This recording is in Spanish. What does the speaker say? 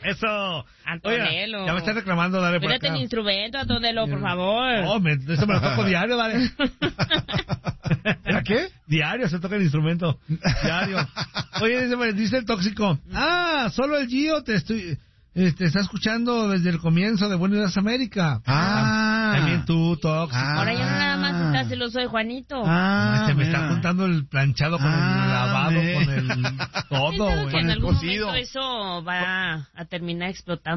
Eso. Antonello. Oiga, ya me están reclamando, dale por Mírate acá. el instrumento, Antonello, por favor. Eso me lo toco diario, dale. ¿Era qué? Diario se toca el instrumento. Diario. Oye, dice el tóxico. Solo el Gio te está escuchando desde el comienzo de Buenos Días América. También tú, tóxico. Ahora ya no nada más está celoso de Juanito. Se me está juntando el planchado con el lavado, con el todo, Que en con el algún cocido. momento eso va a terminar explotando.